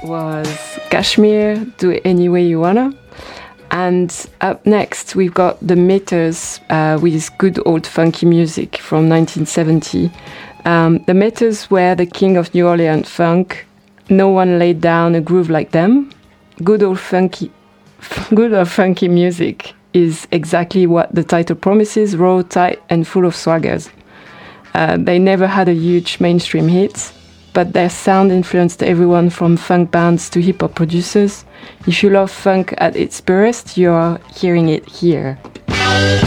was Kashmir, Do It Any Way You Wanna. And up next, we've got the Meters with Good Old Funky Music from 1970. The Meters were the king of New Orleans funk. No one laid down a groove like them. Good old funky music is exactly what the title promises, raw, tight, and full of swaggers. They never had a huge mainstream hit, but their sound influenced everyone from funk bands to hip-hop producers. If you love funk at its purest, you are hearing it here.